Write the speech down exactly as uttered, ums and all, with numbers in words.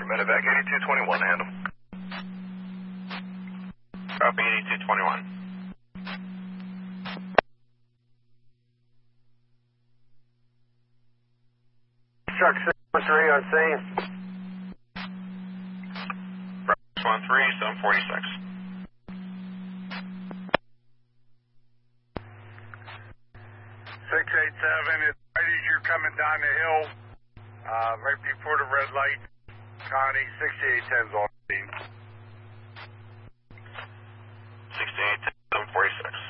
Medevac eighty-two twenty-one, handle. Copy eighty-two twenty-one. Truck six one three on scene. six one three, seven forty-six. six eight seven, it's right as you're coming down the hill, uh, right before the red light. Connie, sixty-eight ten's on scene. sixty-eight ten, seven forty-six.